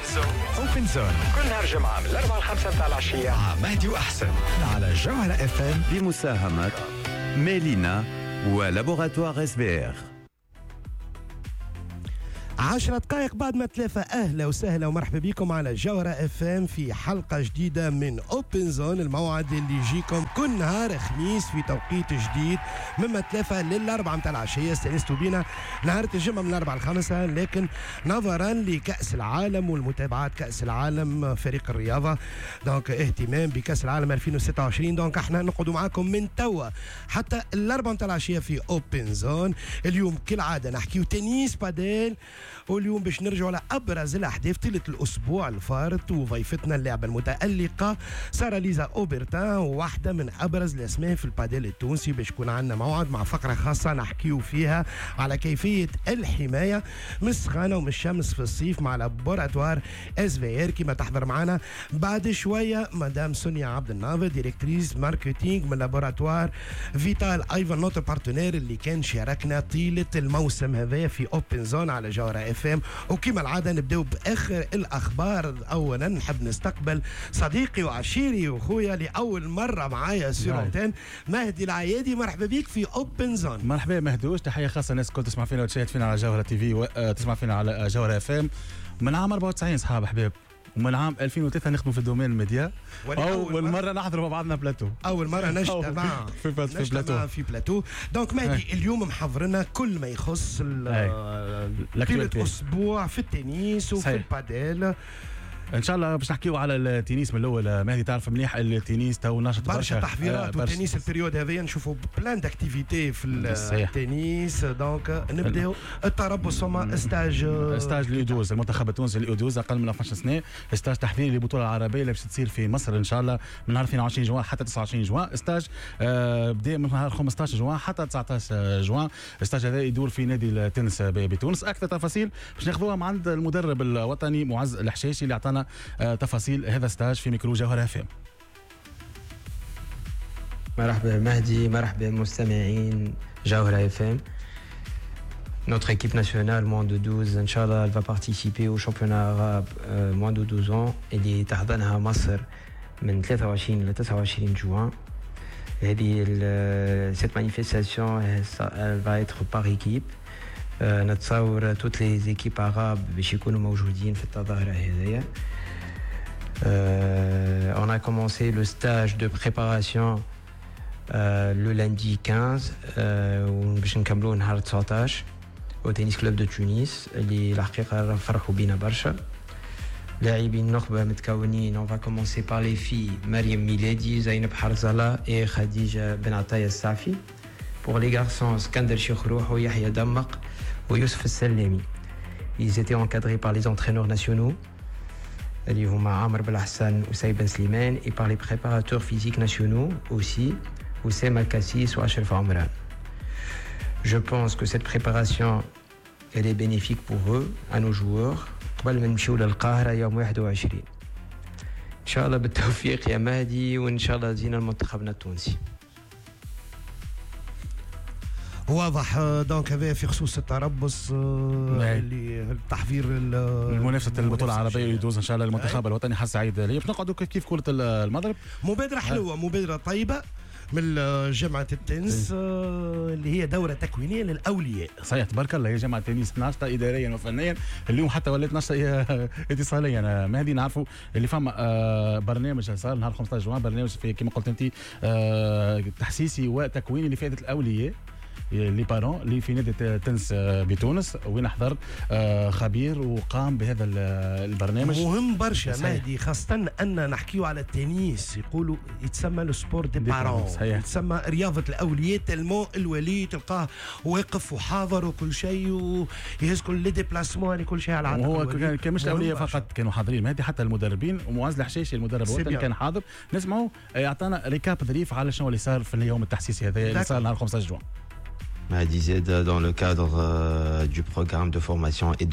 اوبن زون كل نهار جمعة من 4 ل 5 متاع العشية مع مهدي وأحسن على جوهرة اف ام بمساهمة ميلينا ولابوراتوار اس بي ار. 10 دقائق بعد ما 3. أهلا وسهلا ومرحبا بكم على جوهرة اف ام في حلقة جديدة من اوبن زون، الموعد اللي يجيكم كل نهار خميس في توقيت جديد من 3 لل4 متاع العشية. استانستوا بينا نهار الجمعة من 4 ل 5، لكن نظرا لكأس العالم والمتابعات كأس العالم فريق الرياضة دونك اهتمام بكأس العالم 2026، دونك احنا نقعدوا معاكم من توا حتى 4 متاع العشية في اوبن زون. اليوم كالعادة نحكيو تنس بادل، واليوم باش نرجعوا على ابرز الاحداث طيله الاسبوع الفارط، وضيفتنا اللاعبه المتالقه ساره ليزا اوبرتان، واحده من ابرز الاسماء في البادل التونسي. باش يكون عندنا موعد مع فقره خاصه نحكيو فيها على كيفيه الحمايه من السخانه ومن الشمس في الصيف مع لابوراتوار اس في ار. كما تحضر معنا بعد شويه مدام سونيا عبد الناظر ديريكتريس ماركتينغ من لابوراتوار فيتال ايفر نوتر بارتنير اللي كان شاركنا طيله الموسم هذا في اوبن زون على جوهرة اف ام. وكما العاده نبداو باخر الاخبار. اولا نحب نستقبل صديقي وعشيري واخويا لاول مره معايا سيرونتين مهدي العيادي. مرحبا بك في اوبن زون. مرحبا مهدوش، تحيه خاصه الناس الكل تسمع فينا وتشاهد فينا على جوهرة تي في تسمع فينا على جوهرة اف ام. من عام 94 صحاب احباب، ومن عام 2003 نخدموا في الدومين الميديا. أول مرة نحضروا مع بعضنا بلاتو، أول مرة نجتمع في بلاتو. دونك مهدي اليوم محضرنا كل ما يخص الأسبوع في التنس وفي البادل. ان شاء الله باش نحكيو على التنس من الاول. مهدي تعرف مليح التنس تو ناشط برشا تحضيرات والتنس البريود هذه نشوفوا بلان داكتيفيتي في التنس. دونك نبداو التربص ثم استاج اليودوز، المنتخب التونسي اليودوز اقل من 12 سنه، استاج تحضيري للبطوله العربيه اللي باش تصير في مصر ان شاء الله من نهار 22 جوان حتى 29 جوان. استاج بدا من نهار 15 جوان حتى 19 جوان. الاستاج هذا يدور في نادي التنس بتونس. اكثر تفاصيل باش ناخذوها من عند المدرب الوطني معز الحشاشي اللي عطانا تفاصيل هذا الستاج في ميكرو جوهرة اف ام. مرحبا مهدي، مرحبا مستمعين جوهرة اف ام. Notre équipe nationale moins de 12 Inch'Allah elle va participer au championnat arabe moins de 12 ans اللي تحضنها مصر من 23 ل 29 جوان. هذه cette manifestation elle va être par équipe. نتصور toutes les équipes arabes باش يكونوا موجودين في التظاهرة هذيا. On a commencé le stage de préparation le lundi 15 وباش نكملوه نهار 19 au tennis club de Tunis اللي الحقيقة فرحوا بينا برشا. لاعبين نخبة متكونين. On va commencer par les filles مريم ميلادي، زينب حرزلة et خديجة بن عطية السعفي. Pour les garçons اسكندر شيخروح ويحيى دمق ويوسف السلامي. Ils étaient encadrés par les entraîneurs nationaux اللي هما عامر بالحسن وسيد بن سليمان et par les préparateurs physiques nationaux aussi Oussama Kassis ou Achraf Amran. Je pense que cette préparation elle est bénéfique pour eux, à nos joueurs. قبل ما نمشيو للقاهرة يوم 21 إن شاء الله بالتوفيق يا مهدي، وإن شاء الله زينا المنتخبنا التونسي. واضح. دونك هذا في خصوص التربص اللي التحضير المنافسه البطوله العربيه يدوز ان شاء الله المنتخب الوطني. حس سعيد لي باش نقعدوا كيف كره المضرب. مبادره حلوه، مبادره طيبه من جامعه التنس اللي هي دوره تكوينيه للاولياء. صحيح تبارك الله. هي جامعه التنس ناشطه اداريا وفنيا، اليوم حتى ولات ناشطه اتصاليا. مهدي نعرفوا اللي فما برنامج صار نهار 15 جوان، برنامج في كما قلت انت تحسيسي وتكويني لفائده الاولياء لي بارون اللي في نادي التنس بتونس، وين حضر خبير وقام بهذا البرنامج. مهم برشا مهدي، خاصة أن نحكيو على التنس يقولوا يتسمى لو سبور دي بارون، يتسمى رياضة الأولياء. تلمو الولي تلقاه واقف وحاضر وكل شيء ويهز كل لي ديبلاسمون كل شيء على عاتق. هو كان مش الأولياء فقط كانوا حاضرين مهدي، حتى المدربين. ومعز الحشاشي المدرب الوطني كان حاضر. نسمعوا يعطانا ريكاب ظريف على شنو اللي صار في اليوم التحسيسي هذا اللي صار نهار 15 جوان. Mahdi Z dans le cadre du programme de formation et de